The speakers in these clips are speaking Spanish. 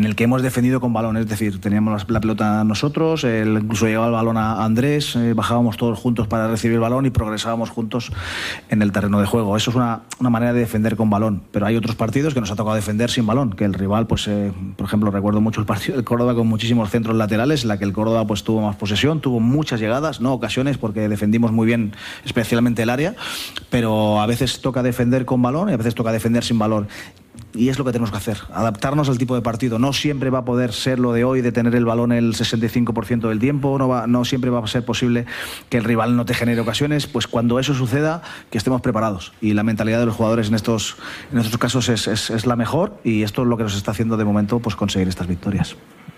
el que hemos defendido con balón, es decir, teníamos la pelota nosotros, incluso llegaba el balón a Andrés, bajábamos todos juntos para recibir el balón y progresábamos juntos en el terreno de juego. Eso es una manera de defender con balón, pero hay otros partidos que nos ha tocado defender sin balón, que el rival, pues por ejemplo, recuerdo mucho el partido del Córdoba con muchísimos centros laterales, en la que el Córdoba pues tuvo más posesión, tuvo muchas llegadas, no ocasiones, porque defendimos muy bien, especialmente el área, pero a veces toca defender con balón y a veces toca defender sin balón. Y es lo que tenemos que hacer, adaptarnos al tipo de partido. No siempre va a poder ser lo de hoy, de tener el balón el 65% del tiempo, no siempre va a ser posible que el rival no te genere ocasiones. Pues cuando eso suceda, que estemos preparados. Y la mentalidad de los jugadores en estos casos es la mejor, y esto es lo que nos está haciendo de momento pues conseguir estas victorias.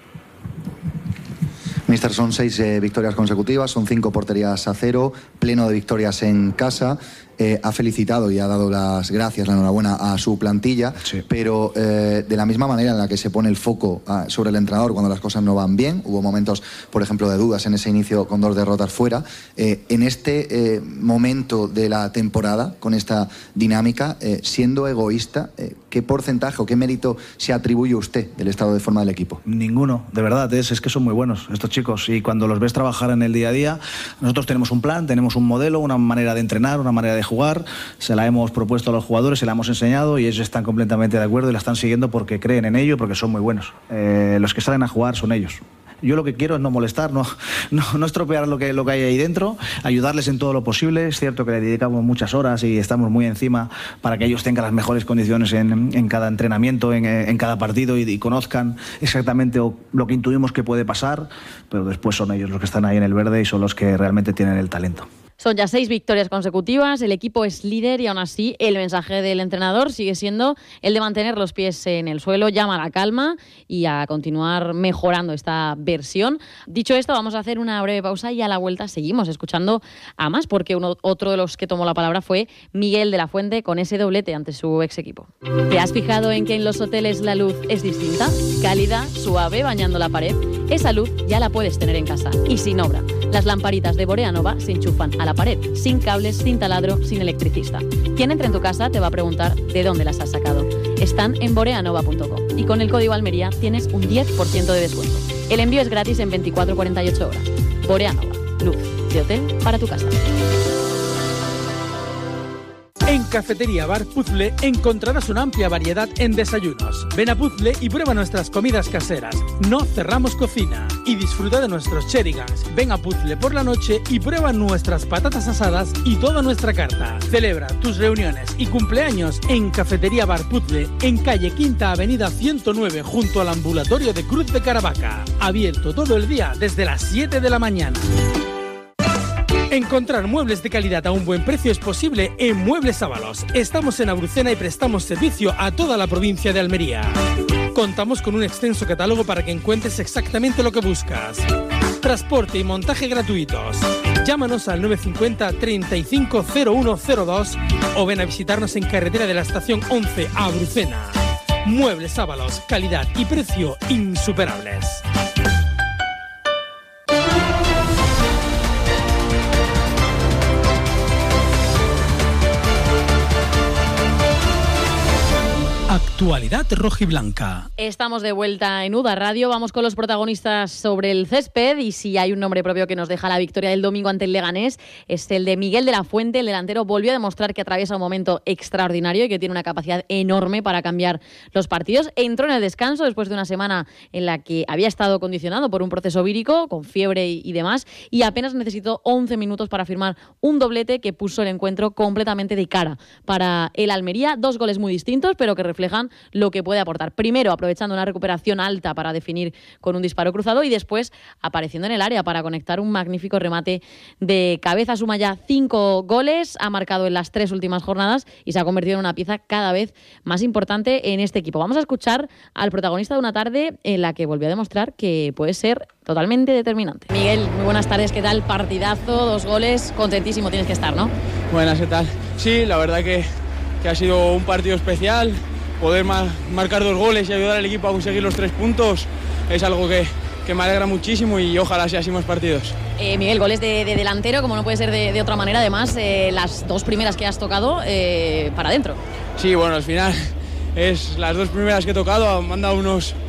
Mister, son 6 victorias consecutivas, son 5 porterías a 0, pleno de victorias en casa. Ha felicitado y ha dado las gracias, la enhorabuena a su plantilla, sí. Pero de la misma manera en la que se pone el foco sobre el entrenador cuando las cosas no van bien, hubo momentos, por ejemplo, de dudas en ese inicio con 2 derrotas fuera, en este momento de la temporada, con esta dinámica, siendo egoísta, ¿qué porcentaje o qué mérito se atribuye usted del estado de forma del equipo? Ninguno, de verdad, es que son muy buenos estos chicos, y cuando los ves trabajar en el día a día, nosotros tenemos un plan, tenemos un modelo, una manera de entrenar, una manera de jugar, se la hemos propuesto a los jugadores, se la hemos enseñado y ellos están completamente de acuerdo y la están siguiendo porque creen en ello, porque son muy buenos. Los que salen a jugar son ellos. Yo lo que quiero es no molestar, no estropear lo que hay ahí dentro, ayudarles en todo lo posible. Es cierto que le dedicamos muchas horas y estamos muy encima para que ellos tengan las mejores condiciones en cada entrenamiento, en cada partido, y conozcan exactamente lo que intuimos que puede pasar, pero después son ellos los que están ahí en el verde y son los que realmente tienen el talento. Son ya 6 victorias consecutivas, el equipo es líder y aún así el mensaje del entrenador sigue siendo el de mantener los pies en el suelo, llama a la calma y a continuar mejorando esta versión. Dicho esto, vamos a hacer una breve pausa y a la vuelta seguimos escuchando a más, porque otro de los que tomó la palabra fue Miguel de la Fuente con ese doblete ante su ex equipo. ¿Te has fijado en que en los hoteles la luz es distinta? Cálida, suave, bañando la pared. Esa luz ya la puedes tener en casa y sin obra. Las lamparitas de Borea Nova se enchufan a la pared, sin cables, sin taladro, sin electricista. Quien entre en tu casa te va a preguntar de dónde las has sacado. Están en boreanova.com y con el código Almería tienes un 10% de descuento. El envío es gratis en 24-48 horas. Borea Nova, luz de hotel para tu casa. En Cafetería Bar Puzzle encontrarás una amplia variedad en desayunos. Ven a Puzzle y prueba nuestras comidas caseras. No cerramos cocina. Y disfruta de nuestros cherigans. Ven a Puzzle por la noche y prueba nuestras patatas asadas y toda nuestra carta. Celebra tus reuniones y cumpleaños en Cafetería Bar Puzzle, en calle Quinta Avenida 109, junto al ambulatorio de Cruz de Caravaca. Abierto todo el día desde las 7 de la mañana. Encontrar muebles de calidad a un buen precio es posible en Muebles Ábalos. Estamos en Abrucena y prestamos servicio a toda la provincia de Almería. Contamos con un extenso catálogo para que encuentres exactamente lo que buscas. Transporte y montaje gratuitos. Llámanos al 950 35 0102 o ven a visitarnos en carretera de la estación 11 a Abrucena. Muebles Ábalos, calidad y precio insuperables. Actualidad rojiblanca. Estamos de vuelta en UDA Radio. Vamos con los protagonistas sobre el césped, y si hay un nombre propio que nos deja la victoria del domingo ante el Leganés, es el de Miguel de la Fuente. El delantero volvió a demostrar que atraviesa un momento extraordinario y que tiene una capacidad enorme para cambiar los partidos. Entró en el descanso después de una semana en la que había estado condicionado por un proceso vírico, con fiebre y demás, y apenas necesitó 11 minutos para firmar un doblete que puso el encuentro completamente de cara para el Almería. 2 goles muy distintos, pero que reflejan lo que puede aportar. Primero, aprovechando una recuperación alta para definir con un disparo cruzado, y después apareciendo en el área para conectar un magnífico remate de cabeza. Suma ya 5 goles, ha marcado en las 3 últimas jornadas y se ha convertido en una pieza cada vez más importante en este equipo. Vamos a escuchar al protagonista de una tarde en la que volvió a demostrar que puede ser totalmente determinante. Miguel, muy buenas tardes, ¿qué tal? Partidazo, 2 goles, contentísimo tienes que estar, ¿no? Buenas, ¿qué tal? Sí, la verdad que ha sido un partido especial. Poder marcar 2 goles y ayudar al equipo a conseguir los 3 puntos es algo que me alegra muchísimo, y ojalá sea así más partidos. Miguel, goles de delantero, como no puede ser de otra manera. Además, las 2 primeras que has tocado para adentro. Sí, bueno, al final es las 2 primeras que he tocado, me han dado unos